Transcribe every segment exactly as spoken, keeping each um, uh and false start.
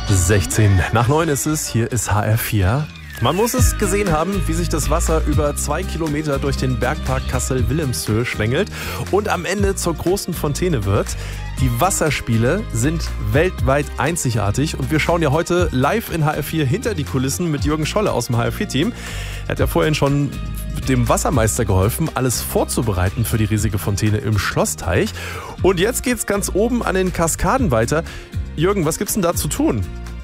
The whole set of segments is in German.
sechzehn nach neun ist es, hier ist H R vier. Man muss es gesehen haben, wie sich das Wasser über zwei Kilometer durch den Bergpark Kassel-Wilhelmshöhe schlängelt und am Ende zur großen Fontäne wird. Die Wasserspiele sind weltweit einzigartig und wir schauen ja heute live in H R vier hinter die Kulissen mit Jürgen Scholle aus dem H R vier-Team. Er hat ja vorhin schon dem Wassermeister geholfen, alles vorzubereiten für die riesige Fontäne im Schlossteich. Und jetzt geht's ganz oben an den Kaskaden weiter. Jürgen, was gibt's denn da zu tun?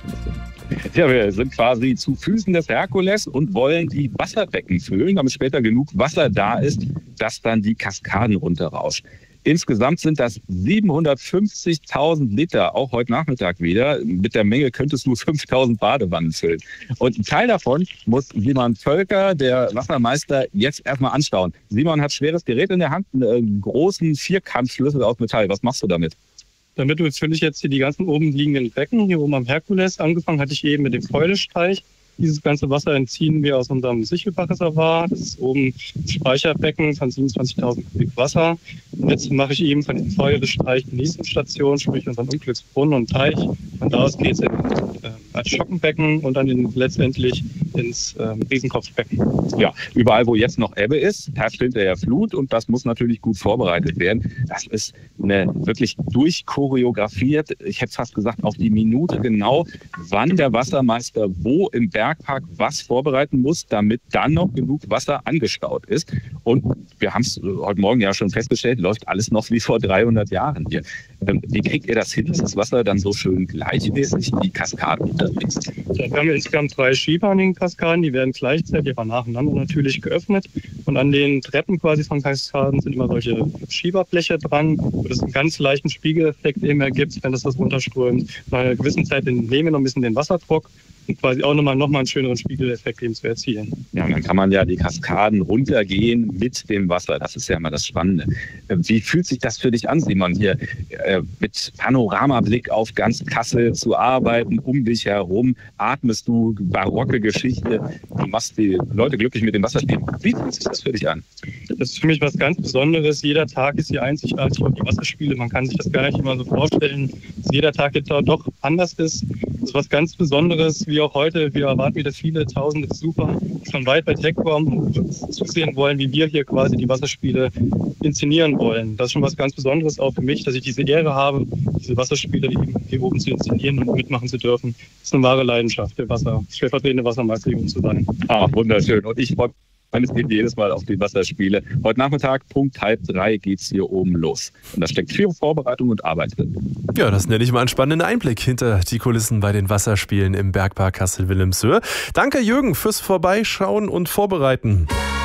Ja, wir sind quasi zu Füßen des Herkules und wollen die Wasserbecken füllen, damit später genug Wasser da ist, dass dann die Kaskaden runterrauschen. Insgesamt sind das siebenhundertfünfzigtausend Liter, auch heute Nachmittag wieder. Mit der Menge könntest du fünftausend Badewannen füllen. Und ein Teil davon muss Simon Völker, der Wassermeister, jetzt erstmal anschauen. Simon hat schweres Gerät in der Hand, einen großen Vierkantschlüssel aus Metall. Was machst du damit? Damit fülle ich jetzt hier die ganzen oben liegenden Becken, hier oben am Herkules. Angefangen hatte ich eben mit dem Fäulesteich. Dieses ganze Wasser entziehen wir aus unserem Sichelbachreservoir. Das ist oben ein Speicherbecken von siebenundzwanzigtausend Kubik Wasser. Und jetzt mache ich eben von dem Fäulesteich die nächste Station, sprich unseren Unglücksbrunnen und Teich. Von da aus geht es in äh, als Schockenbecken und dann in, letztendlich ins äh, Riesenkopfbecken. Ja, überall, wo jetzt noch Ebbe ist, herrscht hinterher Flut und das muss natürlich gut vorbereitet werden. Das ist eine, wirklich durchchoreografiert, ich hätte fast gesagt auf die Minute genau, wann der Wassermeister wo im Bergpark was vorbereiten muss, damit dann noch genug Wasser angestaut ist. Und wir haben es heute Morgen ja schon festgestellt, läuft alles noch wie vor dreihundert Jahren hier. Wie kriegt ihr das hin, dass das Wasser dann so schön gleichmäßig in die Kaskaden unterfließt? Ja, wir haben insgesamt drei Schieber an den Kaskaden, die werden gleichzeitig, aber nacheinander natürlich geöffnet. Und an den Treppen quasi von Kaskaden sind immer solche Schieberbleche dran, wo das einen ganz leichten Spiegeleffekt eben ergibt, wenn das was runterströmt. Nach einer gewissen Zeit nehmen wir noch ein bisschen den Wasserdruck und quasi auch nochmal noch mal einen schöneren Spiegeleffekt eben zu erzielen. Ja, und dann kann man ja die Kaskaden runtergehen mit dem Wasser. Das ist ja immer das Spannende. Wie fühlt sich das für dich an, Simon, hier äh, mit Panoramablick auf ganz Kassel zu arbeiten, um dich herum? Atmest du barocke Geschichte? Du machst die Leute glücklich mit dem Wasserspielen. Wie fühlt sich das für dich an? Das ist für mich was ganz Besonderes. Jeder Tag ist hier einzigartig auf die Wasserspiele. Man kann sich das gar nicht immer so vorstellen, dass jeder Tag jetzt doch anders ist. Das ist was ganz Besonderes, wie auch heute. Wir erwarten wieder viele tausende Besucher, die von weit, weit weg kommen und zusehen wollen, wie wir hier quasi die Wasserspiele inszenieren wollen. Das ist schon was ganz Besonderes auch für mich, dass ich diese Ehre habe, diese Wasserspiele hier oben zu inszenieren und mitmachen zu dürfen. Das ist eine wahre Leidenschaft, der Wasser, stellvertretende Wassermeister hier oben zu sein. Ah, wunderschön. Und ich freue mich jedes Mal auf die Wasserspiele. Heute Nachmittag, Punkt halb drei, geht's hier oben los. Und da steckt viel Vorbereitung und Arbeit drin. Ja, das nenne ich mal einen spannenden Einblick hinter die Kulissen bei den Wasserspielen im Bergpark Kassel-Wilhelmshöhe. Danke, Jürgen, fürs Vorbeischauen und Vorbereiten.